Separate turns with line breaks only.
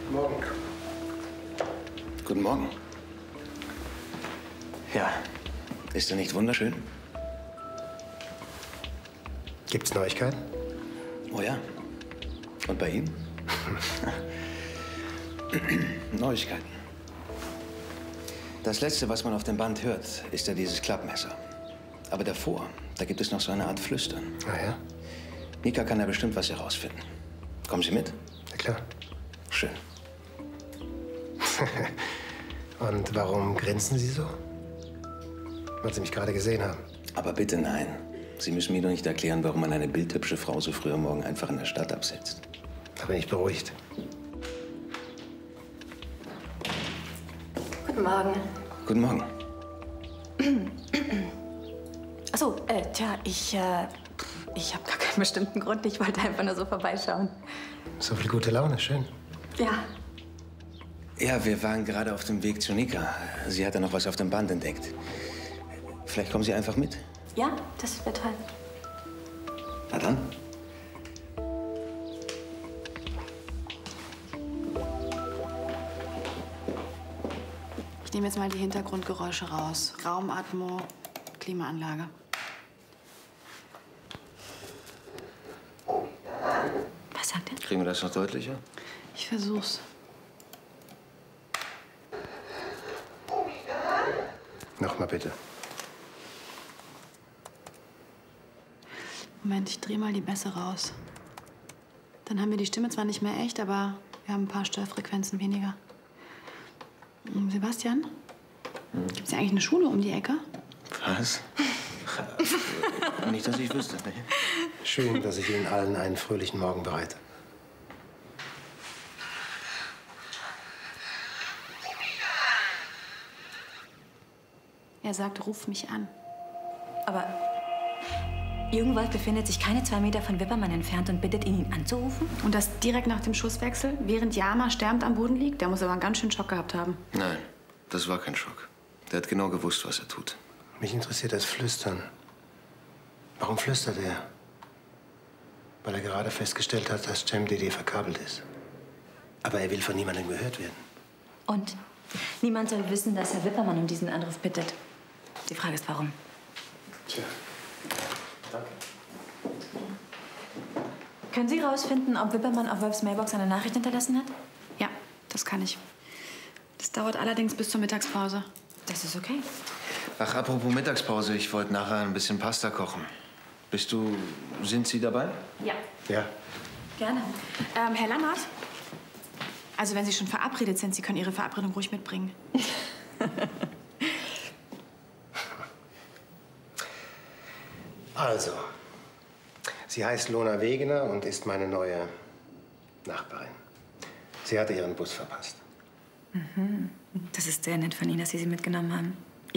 Morgen.
Guten Morgen. Ja, ist er nicht wunderschön?
Gibt's Neuigkeiten?
Oh ja. Und bei Ihnen? Neuigkeiten. Das Letzte, was man auf dem Band hört, ist ja dieses Klappmesser. Aber davor, da gibt es noch so eine Art Flüstern.
Ah ja?
Nika kann da bestimmt was herausfinden. Kommen Sie mit?
Na klar.
Schön.
Und warum grinsen Sie so? Weil Sie mich gerade gesehen haben.
Aber bitte nein. Sie müssen mir doch nicht erklären, warum man eine bildhübsche Frau so früh am Morgen einfach in der Stadt absetzt.
Da bin ich beruhigt.
Guten Morgen.
Guten Morgen.
Achso, ich habe gar keinen bestimmten Grund. Ich wollte einfach nur so vorbeischauen.
So viel gute Laune, schön.
Ja.
Ja, wir waren gerade auf dem Weg zu Nika. Sie hatte noch was auf dem Band entdeckt. Vielleicht kommen Sie einfach mit?
Ja, das wäre toll.
Na dann.
Ich nehme jetzt mal die Hintergrundgeräusche raus. Raumatmo, Klimaanlage.
Was sagt er?
Kriegen wir das noch deutlicher?
Ich versuch's.
Nochmal bitte.
Moment, ich drehe mal die Bässe raus. Dann haben wir die Stimme zwar nicht mehr echt, aber wir haben ein paar Störfrequenzen weniger. Sebastian? Gibt's hier eigentlich eine Schule um die Ecke?
Was? Nicht, dass ich wüsste. Ne?
Schön, dass ich Ihnen allen einen fröhlichen Morgen bereite.
Er sagt, ruf mich an.
Aber Jürgenwolf befindet sich keine 2 Meter von Wippermann entfernt und bittet ihn anzurufen?
Und das direkt nach dem Schusswechsel, während Jama sterbend am Boden liegt? Der muss aber einen ganz schönen Schock gehabt haben.
Nein, das war kein Schock. Der hat genau gewusst, was er tut.
Mich interessiert das Flüstern. Warum flüstert er? Weil er gerade festgestellt hat, dass ChemDD verkabelt ist. Aber er will von niemandem gehört werden.
Und? Niemand soll wissen, dass Herr Wippermann um diesen Anruf bittet. Die Frage ist, warum?
Tja, danke.
Können Sie herausfinden, ob Wippermann auf Wolfs Mailbox eine Nachricht hinterlassen hat?
Ja, das kann ich. Das dauert allerdings bis zur Mittagspause.
Das ist okay.
Ach, apropos Mittagspause, ich wollte nachher ein bisschen Pasta kochen. Sind Sie dabei?
Ja.
Ja.
Gerne.
Herr Lannert? Also, wenn Sie schon verabredet sind, Sie können Ihre Verabredung ruhig mitbringen.
Also, sie heißt Lona Wegener und ist meine neue Nachbarin. Sie hatte ihren Bus verpasst.
Das ist sehr nett von Ihnen, dass Sie sie mitgenommen haben.